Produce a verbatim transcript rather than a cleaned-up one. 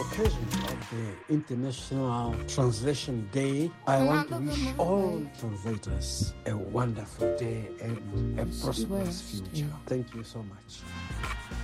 occasion of the International Translation Day, I want to wish all translators a wonderful day and a prosperous future. Thank you so much.